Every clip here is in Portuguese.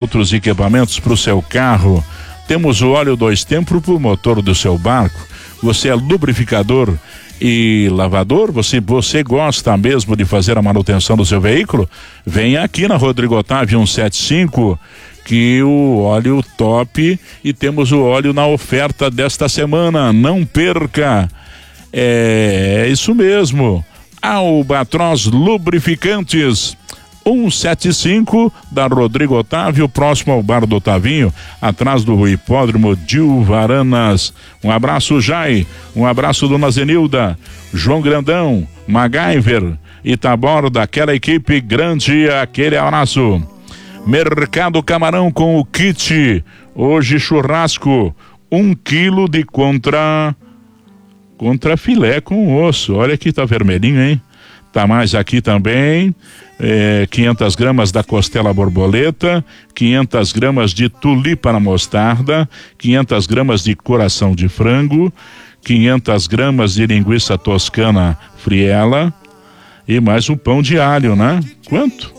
outros equipamentos para o seu carro. Temos o óleo 2 tempos para o motor do seu barco. Você é lubrificador e lavador? Você gosta mesmo de fazer a manutenção do seu veículo? Venha aqui na Rodrigo Otávio 175, que o óleo top, e temos o óleo na oferta desta semana. Não perca! É isso mesmo. Albatroz Lubrificantes 175 da Rodrigo Otávio, próximo ao Bar do Otavinho, atrás do Hipódromo Dilvaranas. Um abraço, Jai, um abraço, Dona Zenilda, João Grandão, MacGyver, Itaborda, aquela equipe grande, aquele abraço. Mercado Camarão com o kit, hoje churrasco, 1 quilo de contra filé com osso. Olha aqui, tá vermelhinho, hein? Tá mais aqui também, 500 gramas da costela borboleta, 500 gramas de tulipa na mostarda, 500 gramas de coração de frango, 500 gramas de linguiça toscana friela e mais um pão de alho, né? Quanto?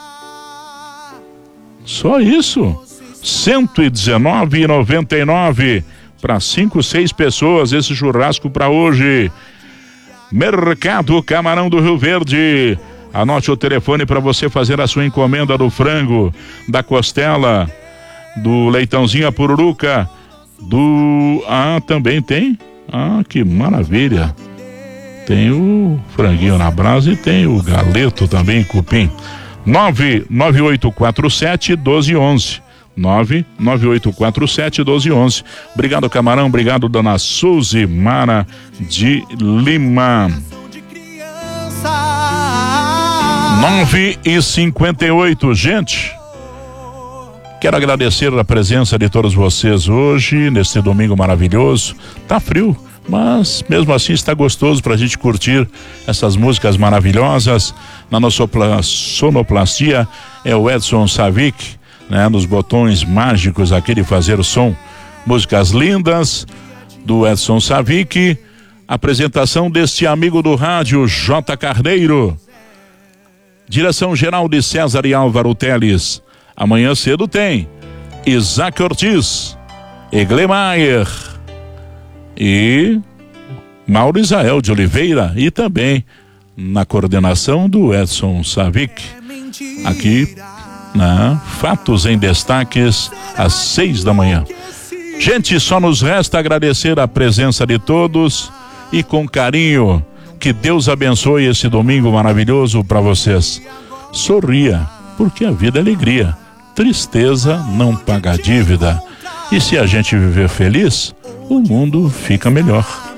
Só isso? R$119,99 para 5, 6 pessoas, esse churrasco para hoje. Mercado Camarão do Rio Verde. Anote o telefone para você fazer a sua encomenda do frango, da costela, do leitãozinho a pururuca, também tem? Que maravilha. Tem o franguinho na brasa e tem o galeto também, cupim. 99847-1211. 99847-1211. Obrigado, Camarão. Obrigado, dona Suzy Mara de Lima. 9h58, gente. Quero agradecer a presença de todos vocês hoje, neste domingo maravilhoso. Tá frio, mas mesmo assim está gostoso pra gente curtir essas músicas maravilhosas. Na nossa sonoplastia é o Edson Savic, né, nos botões mágicos aqui de fazer o som. Músicas lindas do Edson Savic. Apresentação deste amigo do rádio, J. Carneiro. Direção geral de César e Álvaro Teles. Amanhã cedo tem Isaac Ortiz, Eglemaier e Mauro Israel de Oliveira, e também na coordenação do Edson Savic. Aqui na Fatos em Destaques, às 6 da manhã. Gente, só nos resta agradecer a presença de todos e com carinho, que Deus abençoe esse domingo maravilhoso para vocês. Sorria, porque a vida é alegria. Tristeza não paga dívida. E se a gente viver feliz, o mundo fica melhor.